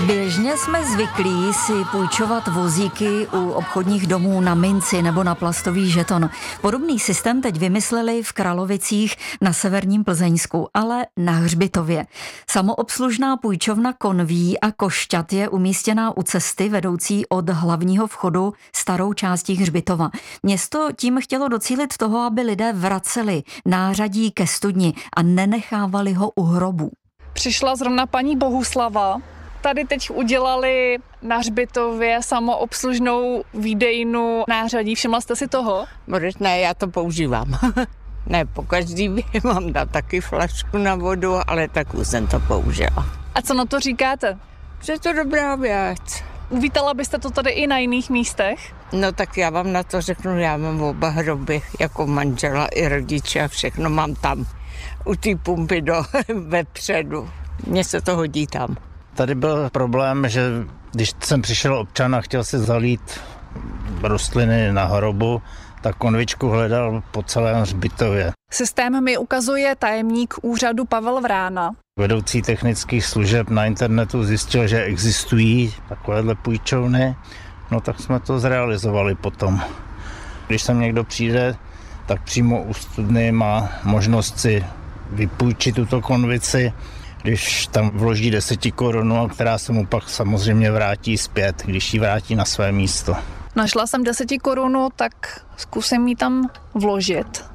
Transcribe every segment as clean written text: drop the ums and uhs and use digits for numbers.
Běžně jsme zvyklí si půjčovat vozíky u obchodních domů na minci nebo na plastový žeton. Podobný systém teď vymysleli v Kralovicích na severním Plzeňsku, ale na hřbitově. Samoobslužná půjčovna konví a košťat je umístěná u cesty vedoucí od hlavního vchodu starou částí hřbitova. Město tím chtělo docílit toho, aby lidé vraceli nářadí ke studni a nenechávali ho u hrobů. Přišla zrovna paní Bohuslava. Tady teď udělali na hřbitově samoobslužnou výdejnu nářadí. Všimla jste si toho? Ne, já to používám. Ne, pokaždý mám dát taky flašku na vodu, ale tak už jsem to použila. A co na to říkáte? Že je to dobrá věc. Uvítala byste to tady i na jiných místech? No tak já vám na to řeknu, já mám oba hroby, jako manžela i rodiče a všechno mám tam. U té pumpy vepředu. Mně se to hodí tam. Tady byl problém, že když jsem přišel občan a chtěl si zalít rostliny na hrobu, tak konvičku hledal po celém hřbitově. Systém mi ukazuje tajemník úřadu Pavel Vrána. Vedoucí technických služeb na internetu zjistil, že existují takovéhle půjčovny, no tak jsme to zrealizovali potom. Když sem někdo přijde, tak přímo u studny má možnost si vypůjčit tuto konvici, když tam vloží 10 korun, která se mu pak samozřejmě vrátí zpět, když ji vrátí na své místo. Našla jsem 10 korun, tak zkusím ji tam vložit.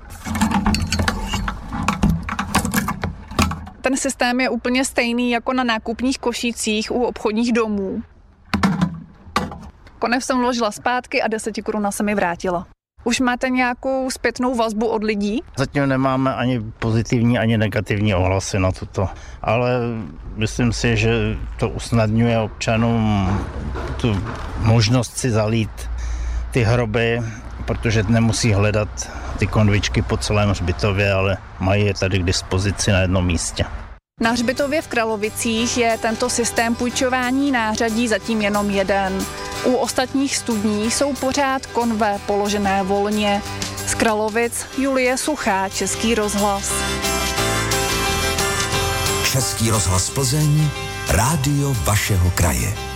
Ten systém je úplně stejný jako na nákupních košících u obchodních domů. Konec jsem vložila zpátky a 10 korun se mi vrátila. Už máte nějakou zpětnou vazbu od lidí? Zatím nemáme ani pozitivní, ani negativní ohlasy na toto, ale myslím si, že to usnadňuje občanům tu možnost si zalít ty hroby, protože nemusí hledat ty konvičky po celém hřbitově, ale mají je tady k dispozici na jednom místě. Na hřbitově v Kralovicích je tento systém půjčování nářadí zatím jenom jeden. U ostatních studní jsou pořád konve položené volně. Z Kralovic Julie Suchá, Český rozhlas. Český rozhlas Plzeň, rádio vašeho kraje.